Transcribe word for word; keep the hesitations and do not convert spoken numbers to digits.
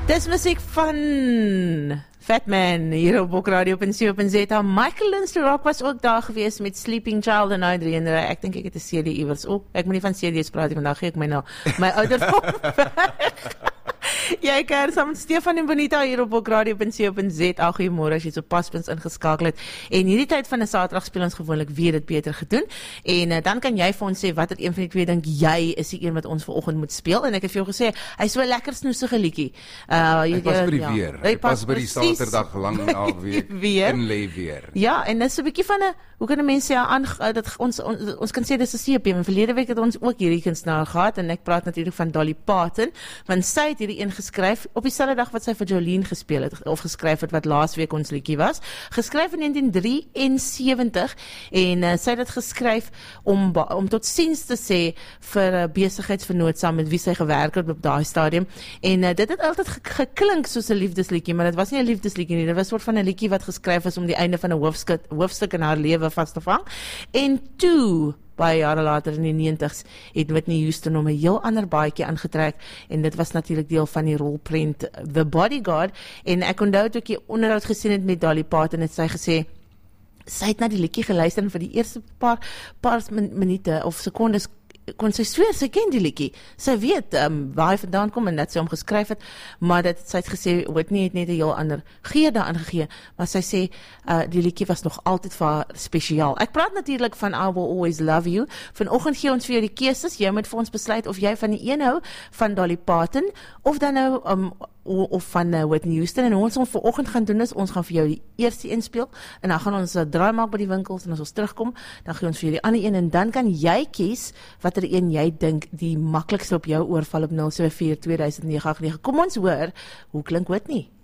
Dis musiek van Fatman hier op Bokradio punt co punt za. Michael Lindsay Rock was ook daar gewees met Sleeping Child en nou drie. Ek dink ek het 'n C D iewers. O, ek moet nie van C D's praat, vandag gee ek my nou my ouderdom weg. Jy kan saam met Stefan en Bonita hier op Bokradio punt co punt za. Goeiemôre as jy so paspunt ingeskakel het. En hierdie tyd van 'n Saterdag speel ons gewoonlik weer dit beter gedoen. En uh, dan kan jy vir ons sê watter een van die twee dink jy is die een wat ons vanoggend moet speel. En ek het vir jou gesê hy's so 'n lekker snoesige liedjie. Uh hy pas by die ja, weer. Hy pas by die Saterdag lang naweek in lê weer. Ja, en dis 'n bietjie van 'n hoe kan 'n mens sê aan dat ons, ons ons kan sê dis 'n C P M. Verlede week het ons ook hierdie kunstenaar gehad en ek praat natuurlik van Dolly Parton, want sy het hierdie een geskryf op dieselfde dag wat sy vir Jolene gespeel het of geskryf het wat laasweek ons liedjie was. Geskryf in negentien drie en sewentig en uh, sy het dit geskryf om om tot siens te sê vir 'n uh, besigheidsvernootsaam met wie sy gewerk het op daai stadium. En uh, dit het altyd ge geklink soos 'n liefdesliedjie, maar dit was nie 'n liefdesliedjie nie. Dit was 'n soort van 'n liedjie wat geskryf is om die einde van 'n hoofstuk hoofstuk in haar lewe vas te vang. En toe baie jare later in die negentigs het Whitney Houston hom 'n heel ander baadjie aangetrek en dit was natuurlik deel van die rolprent The Bodyguard. En ek onthou toe ek die onderhoud gesien het met Dolly Parton het sy gesê sy het na die liedjie geluister en vir die eerste paar paar minute of sekondes kon sy sweer, sy ken die liedjie. Sy weet um, waar hy vandaan kom en dat sy hom geskryf het, maar dit, sy het gesê, Whitney het net 'n heel ander gee daaraan gegee, maar sy sê, uh, die liedjie was nog altyd vir haar spesiaal. Ek praat natuurlik van I Will Always Love You. Vanoggend gee ons vir jou die keuses, jy moet vir ons besluit of jy van die een hou, van Dolly Parton, of dan nou, um, of van uh, Whitney Houston, en hoe ons ons vanoggend gaan doen is, ons gaan vir jou die eerste een speel, en dan gaan ons uh, draai maak by die winkels, en as ons terugkom, dan gee ons vir jou die ander een, en dan kan jy kies, wat er een jy dink die maklikste op jou oorval op nul sewe vier twee duisend nege agt nege. Kom ons hoor, hoe klink Whitney?